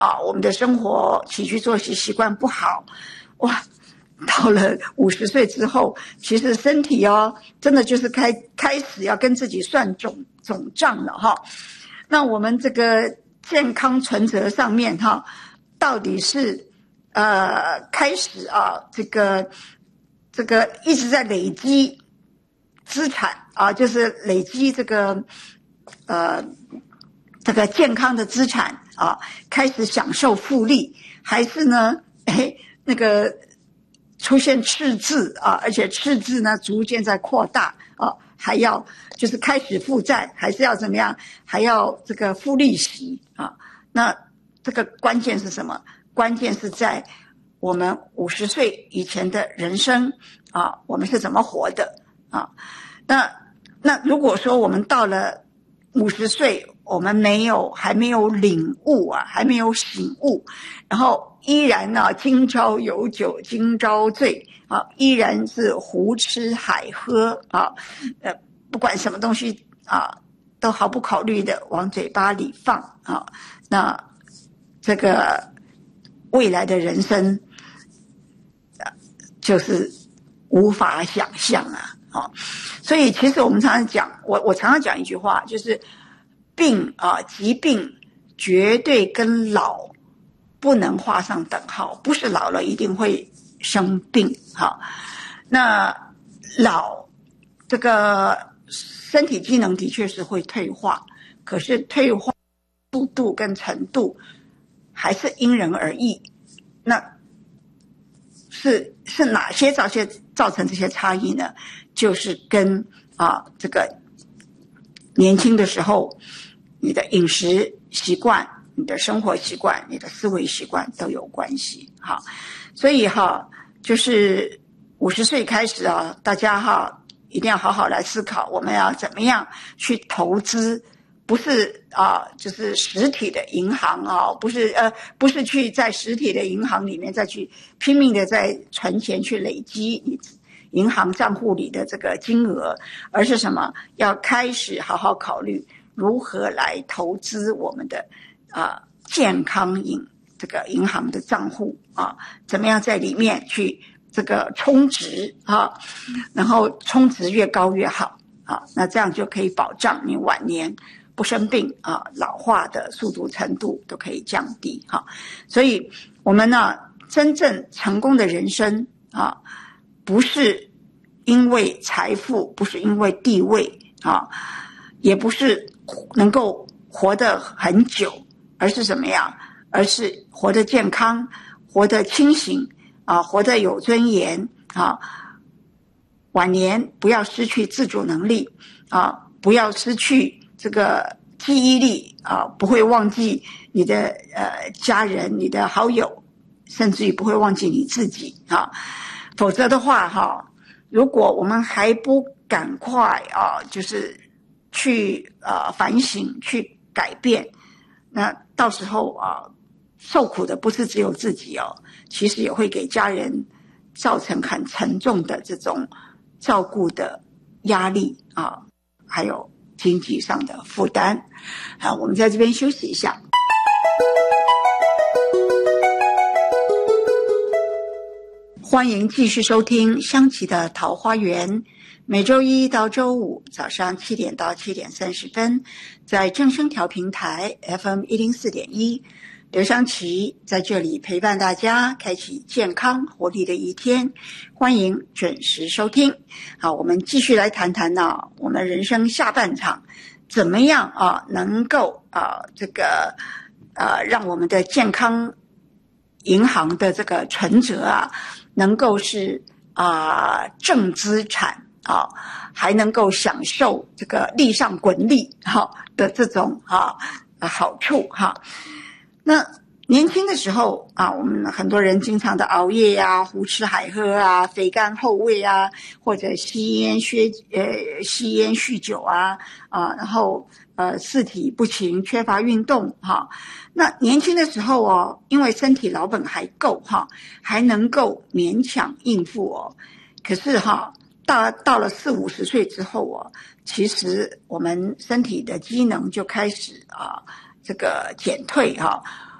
我们的生活起居作息习惯不好，哇，到了50岁之后，其实身体真的就是开始要跟自己算总账了哈。那我们这个健康存折上面到底是开始这个一直在累积资产就是累积这个健康的资产开始享受复利，还是呢那个出现赤字而且赤字呢逐渐在扩大还要就是开始负债，还是要怎么样，还要这个付利息那这个关键是什么？关键是在我们50岁以前的人生我们是怎么活的那如果说我们到了50岁，我们还没有领悟还没有醒悟，然后依然今朝有酒今朝醉依然是胡吃海喝不管什么东西都毫不考虑的往嘴巴里放那这个未来的人生就是无法想象所以其实我们常常讲，我常常讲一句话，就是疾病绝对跟老不能画上等号，不是老了一定会生病那老这个身体机能的确是会退化，可是退化速度跟程度还是因人而异。那是哪些造成这些差异呢？就是跟这个年轻的时候你的饮食习惯、你的生活习惯、你的思维习惯都有关系所以就是50岁开始大家一定要好好来思考，我们要怎么样去投资，不是就是实体的银行不是去在实体的银行里面再去拼命的在存钱去累积你银行账户里的这个金额，而是什么？要开始好好考虑如何来投资我们的健康这个银行的账户怎么样在里面去这个充值然后充值越高越好那这样就可以保障你晚年不生病老化的速度程度都可以降低所以我们真正成功的人生不是因为财富，不是因为地位也不是能够活得很久，而是什么样？而是活得健康，活得清醒活得有尊严晚年不要失去自主能力不要失去这个记忆力不会忘记你的家人、你的好友，甚至于不会忘记你自己否则的话如果我们还不赶快就是去反省、去改变，那到时候受苦的不是只有自己其实也会给家人造成很沉重的这种照顾的压力还有经济上的负担。好，我们在这边休息一下。欢迎继续收听香琪的桃花源，每周一到周五早上7点到7点30分，在正声调频台 FM104.1，刘香琪在这里陪伴大家，开启健康活力的一天，欢迎准时收听。好，我们继续来谈谈我们人生下半场怎么样能够这个让我们的健康银行的这个存折能够是正资产还能够享受这个利上滚利的这种好处那年轻的时候我们很多人经常的熬夜胡吃海喝肥甘厚味或者吸烟酗酒然后四体不勤，缺乏运动那年轻的时候因为身体老本还够还能够勉强应付可是到了40-50岁之后其实我们身体的机能就开始这个减退